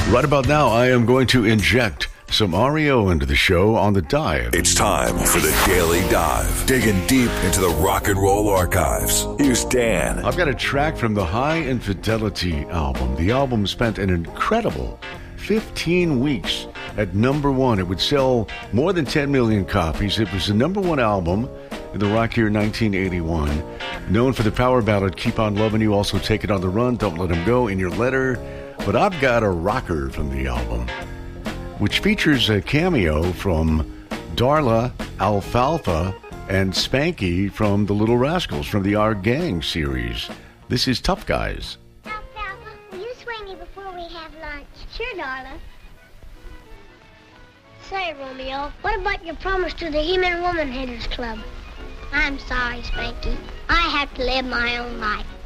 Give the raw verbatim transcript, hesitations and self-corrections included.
Right about now, I am going to inject some R E O into the show on the dive. It's time for the Daily Dive, digging deep into the rock and roll archives. Here's Dan. I've got a track from the High Infidelity album. The album spent an incredible fifteen weeks at number one. It would sell more than ten million copies. It was the number one album in the rock year nineteen eighty-one. Known for the power ballad Keep On Loving You, also Take It On The Run, Don't Let Him Go, In Your Letter. But I've got a rocker from the album, which features a cameo from Darla, Alfalfa, and Spanky from the Little Rascals from the Our Gang series. This is Tough Guys. Alfalfa, will you swing me before we have lunch? Sure, Darla. Say, Romeo, what about your promise to the He-Man Woman Haters Club? I'm sorry, Spanky. I have to live my own life.